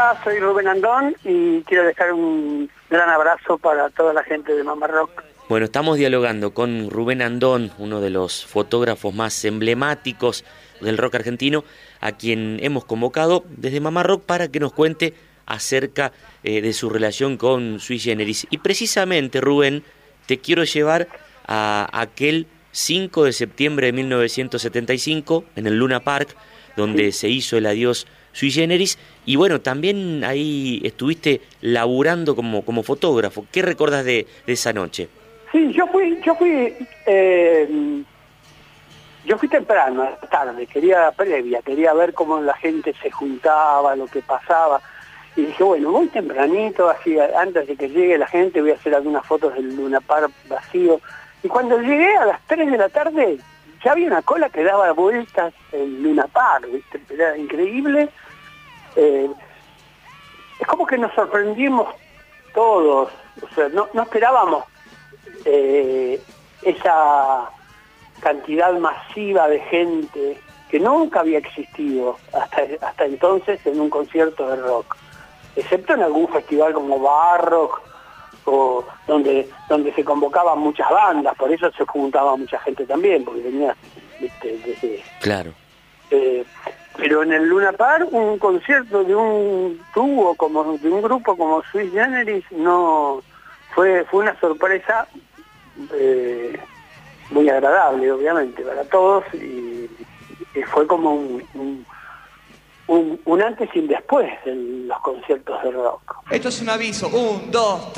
Hola, soy Rubén Andón y quiero dejar un gran abrazo para toda la gente de Mamá Rock. Bueno, estamos dialogando con Rubén Andón, uno de los fotógrafos más emblemáticos del rock argentino, a quien hemos convocado desde Mamá Rock para que nos cuente acerca de su relación con Sui Generis. Y precisamente, Rubén, te quiero llevar a aquel 5 de septiembre de 1975 en el Luna Park, donde se hizo el adiós Sui Generis, y bueno, también ahí estuviste laburando como fotógrafo. ¿Qué recordás de esa noche? Sí, yo fui temprano, a la tarde, quería ver cómo la gente se juntaba, lo que pasaba, y dije, bueno, voy tempranito, así antes de que llegue la gente, voy a hacer algunas fotos del Luna Park vacío, y cuando llegué a las 3 de la tarde, ya había una cola que daba vueltas en Luna Park, ¿viste? Era increíble. Es como que nos sorprendimos todos, o sea, no esperábamos esa cantidad masiva de gente que nunca había existido hasta entonces en un concierto de rock, excepto en algún festival como Barrock o donde se convocaban muchas bandas, por eso se juntaba mucha gente también, porque venía, ¿viste? Desde... Claro. Pero en el Luna Park, un concierto de un dúo, de un grupo como Sui Generis, no fue una sorpresa muy agradable, obviamente, para todos, y fue como un antes y un después en los conciertos de rock. Esto es un aviso, 1, 2, 3.